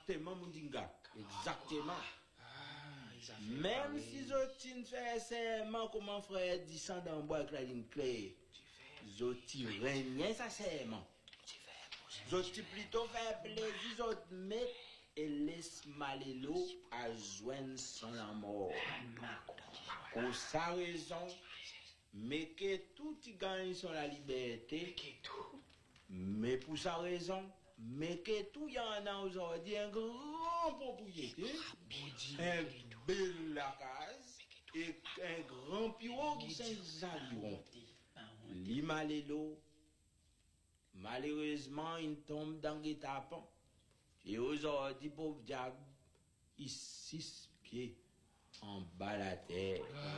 exactement, Moudinga. Exactement. Même si Zotine fait serment, comment frère descend en bois avec la ligne claire, Zoti règne sa serment. Zoti plutôt fait plaisir, Zoti met et laisse Malélo à joindre son amour. Pour sa raison, mais que tout y gagne sur la liberté, mais pour sa raison, mais que tout y en a aujourd'hui un grand propriété, un bel lacase et un grand pirogue qui s'enjaliron. Li Malélo, malheureusement, il tombe dans les tapons. Et aujourd'hui, pauvre diable, il 6 pieds en bas la terre.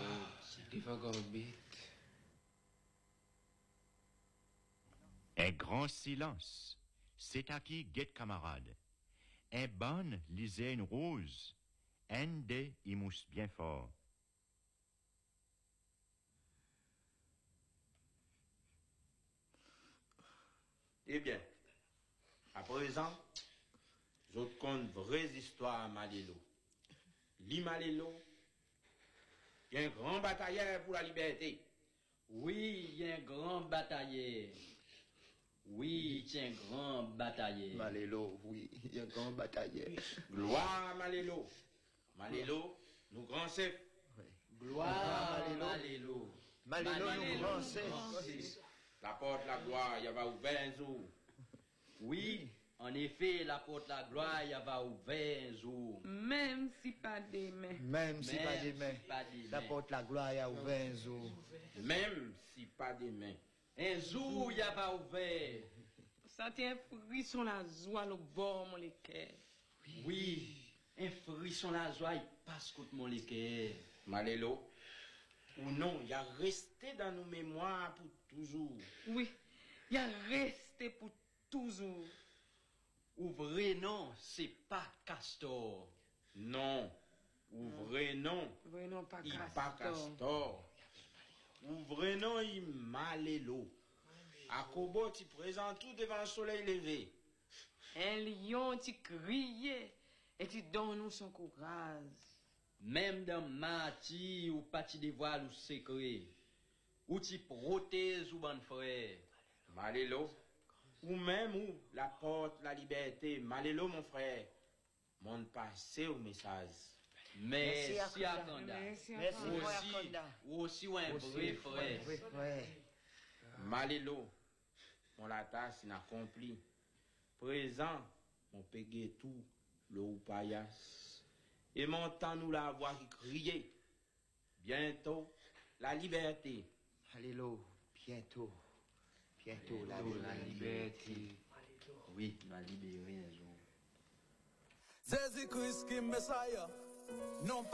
Un grand silence. C'est à qui guette camarade. Un bon lisait une rose. Un des y mousse bien fort. Eh bien, à présent, je compte vraies histoires à Malélo. Li Malélo, il y a un grand batailleur pour la liberté. Oui, il y a un grand batailleur. Oui, il y a un grand batailleur. Malélo, oui, il y a un grand batailleur. Gloire à Malélo. Malélo, nous grands chefs. Gloire à Malélo. Malélo, nous grands chefs. La porte la gloire, il y a ouvert un jour. Oui, en effet, la porte la gloire, il y a ouvert un jour. Même si pas demain. Même si pas demain. La porte la gloire, il y a ouvert un jour. Même si pas demain. Un jour, il y a ouvert. Ça tient un frisson la joie, le bord, mon cœur. Oui, un frisson la joie, il passe contre mon cœur. Malélo, ou non, il a resté dans nos mémoires pour toujours. Oui, il a resté pour toujours. Ouvrez non, c'est pas Castor. Non, ouvrez non. Ouvrez non, pas Il Castor. pas Castor. Ouvrez non, il Malélo. À Kobo, tu présentes tout devant le soleil levé. Un lion, tu criais et tu donnes nous son courage. Même dans mati ou pas tu dévoiles ou secret. Ou tu protèges ou bon frère. Malélo, ou même où la porte, la liberté. Malélo, mon frère, mon passé au message. Merci à Kanda. Merci, Ou aussi un vrai frère. Malélo, mon la tâche inaccomplie. Présent, mon pégué tout, le ou paillasse. Et montant nous la voix qui criait. Bientôt, la liberté. Alléluia, bientôt. Bientôt, La liberté. Oui, la libérer un jour. Jésus-Christ qui Messiah. Non